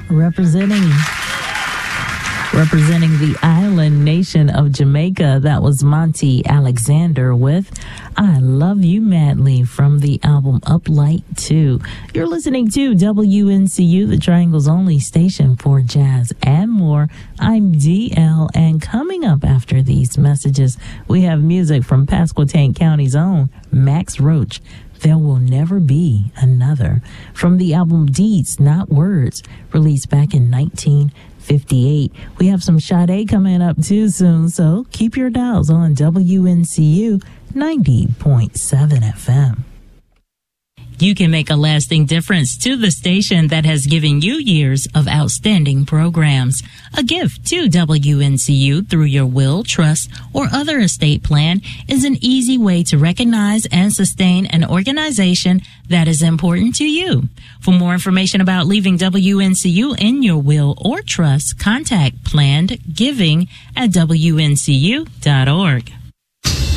representing the island nation of Jamaica. That was Monty Alexander with I Love You Madly from the album Uplight 2. You're listening to WNCU, the Triangle's only station for jazz and more. I'm DL, and coming up after these messages, we have music from Pasquotank County's own Max Roach. There Will Never Be Another, from the album Deeds, Not Words, released back in 1958. We have some Sade coming up too soon, so keep your dials on WNCU 90.7 FM. You can make a lasting difference to the station that has given you years of outstanding programs. A gift to WNCU through your will, trust, or other estate plan is an easy way to recognize and sustain an organization that is important to you. For more information about leaving WNCU in your will or trust, contact Planned Giving at WNCU.org.